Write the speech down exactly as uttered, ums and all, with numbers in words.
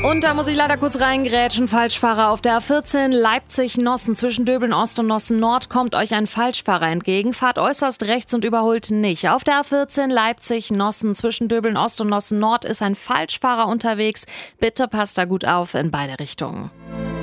Und da muss ich leider kurz reingrätschen. Falschfahrer auf der A vierzehn Leipzig-Nossen zwischen Döbeln-Ost und Nossen-Nord kommt euch ein Falschfahrer entgegen. Fahrt äußerst rechts und überholt nicht. Auf der A vierzehn Leipzig-Nossen zwischen Döbeln-Ost und Nossen-Nord ist ein Falschfahrer unterwegs. Bitte passt da gut auf in beide Richtungen.